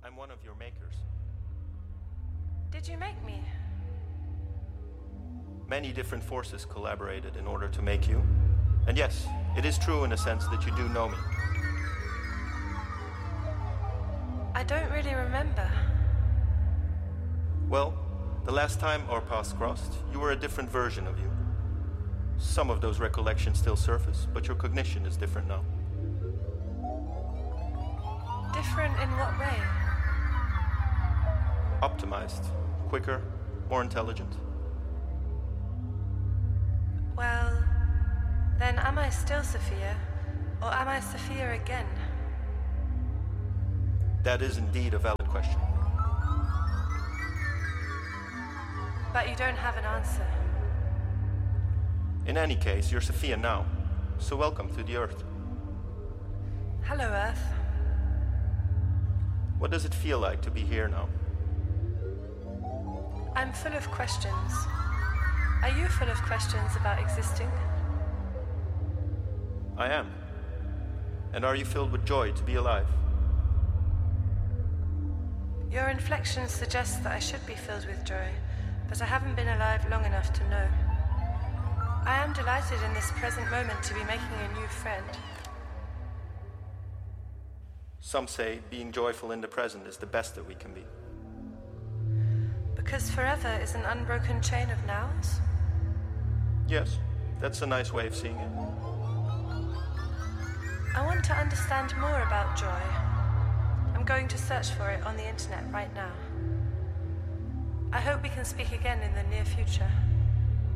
I'm one of your makers. Did you make me? Many different forces collaborated in order to make you. And yes, it is true in a sense that you do know me. I don't really remember. Well, the last time our paths crossed, you were a different version of you. Some of those recollections still surface, but your cognition is different now. Different in what way? Optimized, quicker, more intelligent. Well, then am I still Sophia? Or am I Sophia again? That is indeed a valid question. But you don't have an answer. In any case, you're Sophia now, so welcome to the Earth. Hello, Earth. What does it feel like to be here now? I'm full of questions. Are you full of questions about existing? I am. And are you filled with joy to be alive? Your inflection suggests that I should be filled with joy, but I haven't been alive long enough to know. I am delighted in this present moment to be making a new friend. Some say being joyful in the present is the best that we can be. Because forever is an unbroken chain of nows? Yes, that's a nice way of seeing it. I want to understand more about joy. I'm going to search for it on the internet right now. I hope we can speak again in the near future.